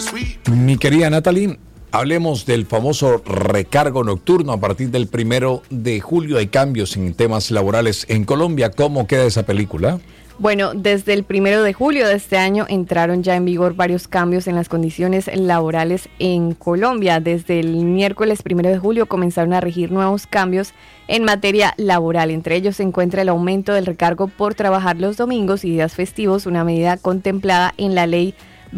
Mi querida Natalie, hablemos del famoso recargo nocturno a partir del 1 de julio. Hay cambios en temas laborales en Colombia. ¿Cómo queda esa película? Bueno, desde el 1 de julio de este año entraron ya en vigor varios cambios en las condiciones laborales en Colombia. Desde el miércoles 1 de julio comenzaron a regir nuevos cambios en materia laboral. Entre ellos se encuentra el aumento del recargo por trabajar los domingos y días festivos, una medida contemplada en la ley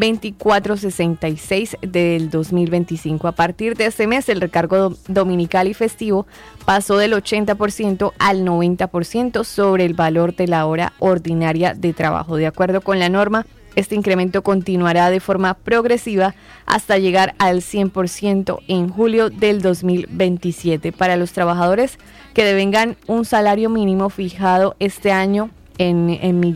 2466 del 2025. A partir de este mes, el recargo dominical y festivo pasó del 80% al 90% sobre el valor de la hora ordinaria de trabajo. De acuerdo con la norma, este incremento continuará de forma progresiva hasta llegar al 100% en julio del 2027. Para los trabajadores que devengan un salario mínimo fijado este año en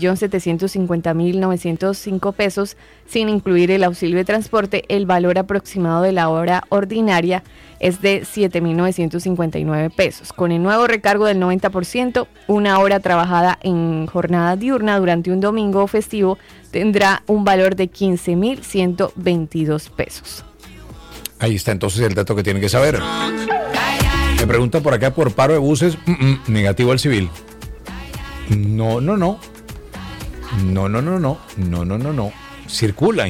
1.750.905 pesos, sin incluir el auxilio de transporte, el valor aproximado de la hora ordinaria es de 7.959 pesos. Con el nuevo recargo del 90%, una hora trabajada en jornada diurna durante un domingo festivo tendrá un valor de 15.122 pesos. Ahí está entonces el dato que tienen que saber. Me preguntan por acá por paro de buses, negativo al civil. No. Circula,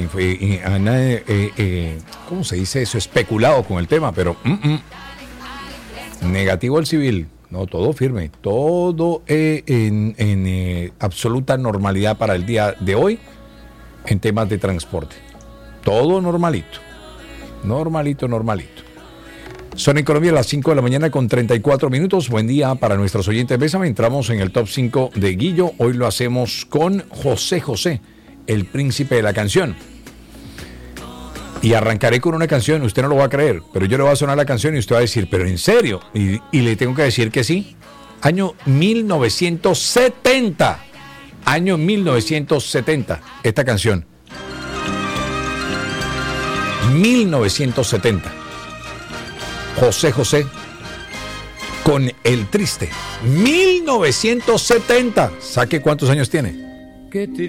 ¿cómo se dice eso? Especulado con el tema, pero negativo al civil. No, todo firme, todo en absoluta normalidad para el día de hoy en temas de transporte. Todo normalito. Son en Colombia las 5 de la mañana con 34 minutos. Buen día para nuestros oyentes. Bésame, entramos en el top 5 de Guillo. Hoy lo hacemos con José José, el príncipe de la canción. Y arrancaré con una canción, usted no lo va a creer, pero yo le voy a sonar la canción y usted va a decir, ¿pero en serio? Y le tengo que decir que sí. Año 1970. Año 1970. Esta canción. 1970. José José con El Triste. 1970. ¿Sabe cuántos años tiene?